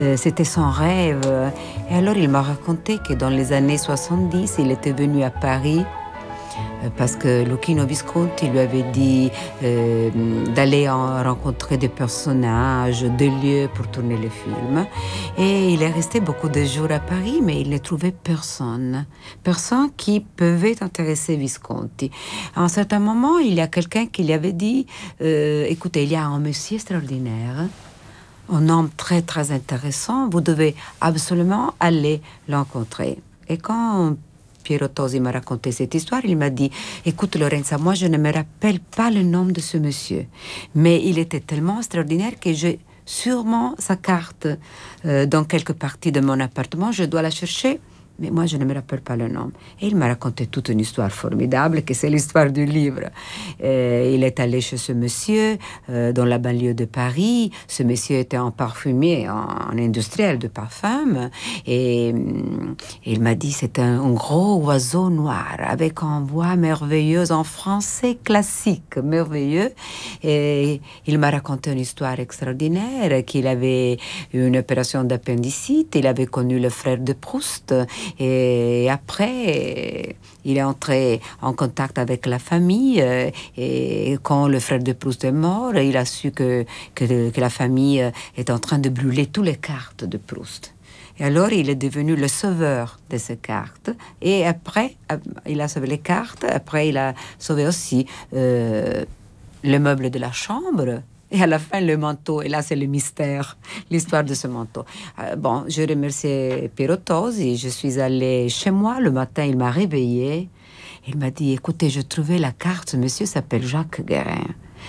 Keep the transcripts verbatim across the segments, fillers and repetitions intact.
Euh, C'était son rêve. Et alors, il m'a raconté que dans les années soixante-dix, il était venu à Paris euh, parce que Luchino Visconti lui avait dit euh, d'aller en rencontrer des personnages, des lieux pour tourner le film. Et il est resté beaucoup de jours à Paris, mais il ne trouvait personne. Personne qui pouvait intéresser Visconti. À un certain moment, il y a quelqu'un qui lui avait dit euh, écoutez, il y a un monsieur extraordinaire, un homme très très intéressant, vous devez absolument aller l'rencontrer. Et quand Piero Tosi m'a raconté cette histoire, il m'a dit écoute Lorenza, moi je ne me rappelle pas le nom de ce monsieur, mais il était tellement extraordinaire que j'ai sûrement sa carte euh, dans quelque partie de mon appartement, je dois la chercher. Mais moi, je ne me rappelle pas le nom. Et il m'a raconté toute une histoire formidable, que c'est l'histoire du livre. Euh, il est allé chez ce monsieur, euh, dans la banlieue de Paris. Ce monsieur était un parfumier, un, un industriel de parfum. Et, euh, il m'a dit, c'est un, un gros oiseau noir, avec une voix merveilleuse, en français classique, merveilleux. Et il m'a raconté une histoire extraordinaire, qu'il avait eu une opération d'appendicite, il avait connu le frère de Proust. Et après, il est entré en contact avec la famille. Et quand le frère de Proust est mort, il a su que, que, que la famille est en train de brûler toutes les cartes de Proust. Et alors, il est devenu le sauveur de ces cartes. Et après, il a sauvé les cartes. Après, il a sauvé aussi euh, le meuble de la chambre. Et à la fin, le manteau. Et là, c'est le mystère, l'histoire de ce manteau. Euh, bon, je remercie Piero Tosi. Je suis allée chez moi. Le matin, il m'a réveillée. Il m'a dit, écoutez, je trouvais la carte. Ce monsieur s'appelle Jacques Guérin.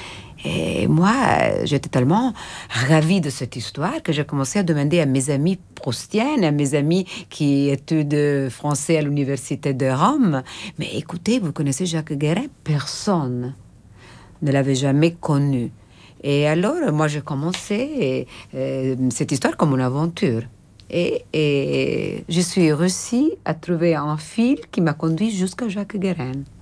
Et moi, j'étais tellement ravie de cette histoire que j'ai commencé à demander à mes amis proustiennes, à mes amis qui étudient français à l'université de Rome. Mais écoutez, vous connaissez Jacques Guérin? Personne ne l'avait jamais connu. Et alors, moi, j'ai commencé euh, cette histoire comme une aventure. Et, et je suis réussie à trouver un fil qui m'a conduit jusqu'à Jacques Guérin.